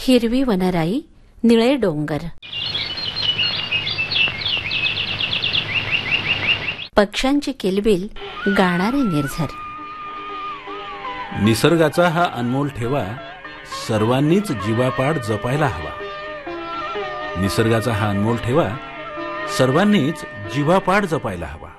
हिरवी वनराई, निळे डोंगर. पक्ष्यांची किलबिल, गाणारे निर्झर. निसर्गाचा हा अनमोल ठेवा सर्वांनीच जीवापाड जपायला हवा. निसर्गाचा हा अनमोल ठेवा सर्वांनीच जीवापाड जपायला हवा.